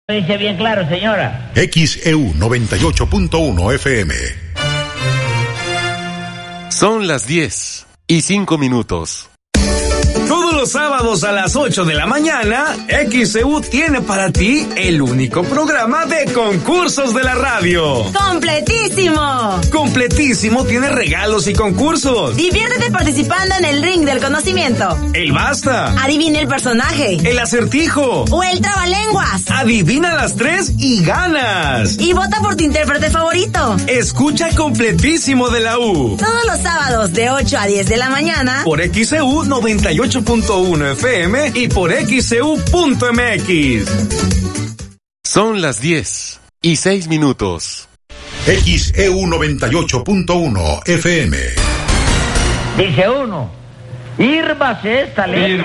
Dice bien claro, señora. XEU 98.1 FM. Son las 10:05. Todos los sábados a las 8 de la mañana, XEU tiene para ti el único programa de concursos de la radio. ¡Completísimo! Completísimo tiene regalos y concursos. Diviértete participando en el ring del conocimiento. El basta. Adivina el personaje. El acertijo. O el trabalenguas. Adivina las 3 y ganas. Y vota por tu intérprete favorito. Escucha Completísimo de la U. Todos los sábados de 8 a 10 de la mañana. Por XEU 98.1 FM y por XEU.mx. Son las 10:06. XEU 98.1 FM. Dice uno, hírvase esta leche.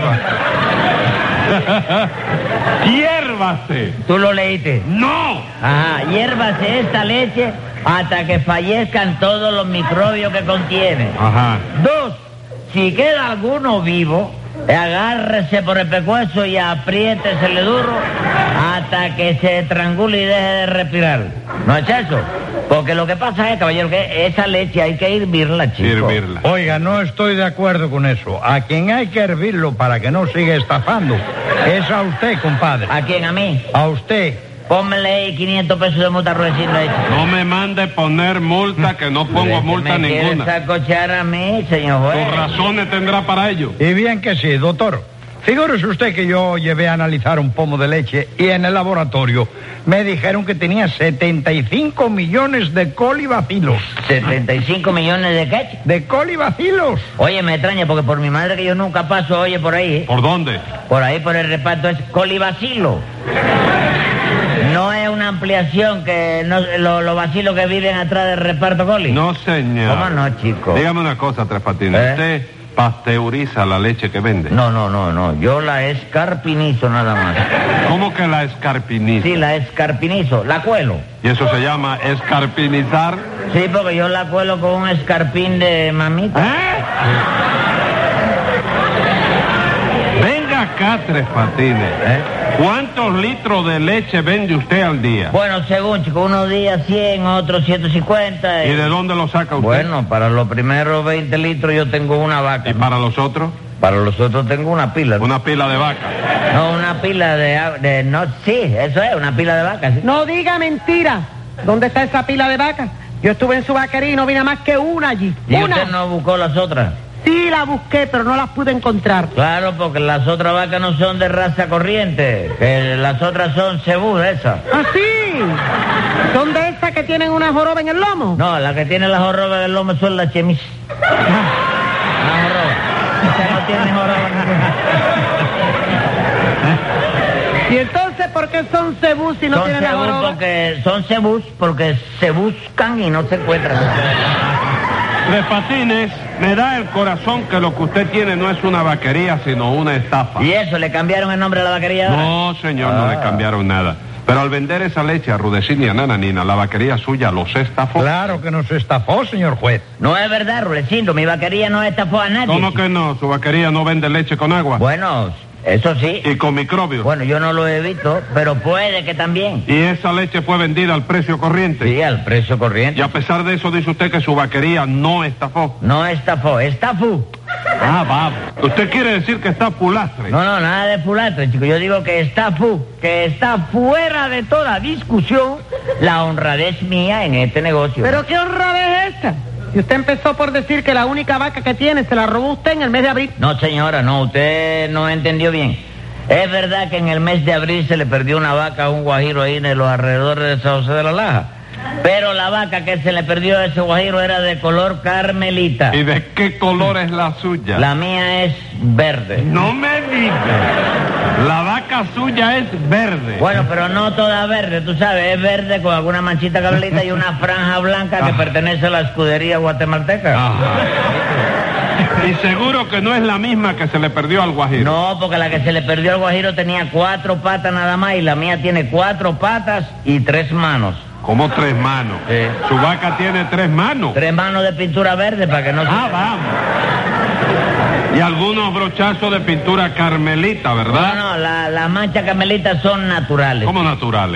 Hiérvase. ¿Tú lo leíste? ¡No! Ajá, hiérvase esta leche hasta que fallezcan todos los microbios que contiene. Ajá. 2, si queda alguno vivo, agárrese por el pescuezo y apriétesele duro hasta que se estrangule y deje de respirar. ¿No es eso? Porque lo que pasa es, caballero, que esa leche hay que hervirla, chico. Hervirla. Oiga, no estoy de acuerdo con eso. A quien hay que hervirlo para que no siga estafando es a usted, compadre. ¿A quién? ¿A mí? A usted. Pónmele ahí 500 pesos de multa, Rudecindo. No me mande poner multa, que no pongo multa ¿Me ninguna. quieres acochar a mí, señor juez? Sus razones tendrá para ello. Y bien que sí, doctor. Figúrese usted que yo llevé a analizar un pomo de leche y en el laboratorio me dijeron que tenía 75 millones de colibacilos. ¿75 millones de qué? ¿De colibacilos? Oye, me extraña porque por mi madre que yo nunca paso, oye, por ahí, ¿eh? ¿Por dónde? Por ahí, por el reparto es colibacilo. No es una ampliación que los vacilos que viven atrás del reparto coli. No, señor. ¿Cómo no, chico? Dígame una cosa, Tres Patines. ¿Usted pasteuriza la leche que vende? No. Yo la escarpinizo nada más. ¿Cómo que la escarpiniza? Sí, la escarpinizo. La cuelo. ¿Y eso se llama escarpinizar? Sí, porque yo la cuelo con un escarpín de mamita. Venga acá, Tres Patines. ¿Cuántos litros de leche vende usted al día? Bueno, según, chico, unos días 100, otros 150. ¿Y de dónde lo saca usted? Bueno, para los primeros 20 litros yo tengo una vaca. ¿Y para los otros? Para los otros tengo una pila. Una pila de vaca. No, una pila no, sí, eso es, una pila de vaca. Sí. No diga mentira. ¿Dónde está esa pila de vacas? Yo estuve en su vaquería y no vi nada más que una allí. ¿Y una. usted no buscó las otras? Sí, la busqué, pero no las pude encontrar. Claro, porque las otras vacas no son de raza corriente, que las otras son cebú, esas. ¿Ah, sí? ¿Son de esas que tienen una joroba en el lomo? No, las que tienen la joroba en el lomo son las chemis. La joroba. Esa no tiene joroba ninguna. ¿Y entonces por qué son cebús si no tienen la joroba? Son cebús porque se buscan y no se encuentran. Tres Patines, me da el corazón que lo que usted tiene no es una vaquería, sino una estafa. ¿Y eso? ¿Le cambiaron el nombre a la vaquería? No, señor, no le cambiaron nada. Pero al vender esa leche a Rudecín y a Nananina, la vaquería suya los estafó. Claro que nos estafó, señor juez. No es verdad, Rudecindo, mi vaquería no estafó a nadie. ¿Cómo que no? ¿Su vaquería no vende leche con agua? Bueno, eso sí. ¿Y con microbios? Bueno, yo no lo he visto, pero puede que también. ¿Y esa leche fue vendida al precio corriente? Sí, al precio corriente. Y a pesar de eso dice usted que su vaquería no estafó. No estafó, estafó. Ah, vamos. ¿Usted quiere decir que está pulastre? No, nada de pulastre, chico. Yo digo que estafó, que está fuera de toda discusión la honradez mía en este negocio. ¿Pero qué honradez es esta? Y usted empezó por decir que la única vaca que tiene se la robó usted en el mes de abril. No, señora, no, usted no entendió bien. Es verdad que en el mes de abril se le perdió una vaca a un guajiro ahí en los alrededores de San José de la Laja. Pero la vaca que se le perdió a ese guajiro era de color carmelita. ¿Y de qué color es la suya? La mía es verde. No me diga. La vaca suya es verde. Bueno, pero no toda verde, tú sabes, es verde con alguna manchita carmelita y una franja blanca que pertenece a la escudería guatemalteca. Y seguro que no es la misma que se le perdió al guajiro. No, porque la que se le perdió al guajiro tenía 4 patas nada más y la mía tiene 4 patas y 3 manos. ¿Cómo 3 manos? Sí. Su vaca tiene 3 manos. 3 manos de pintura verde para que no se... Vamos. Y algunos brochazos de pintura carmelita, ¿verdad? No, las manchas carmelitas son naturales. ¿Cómo naturales?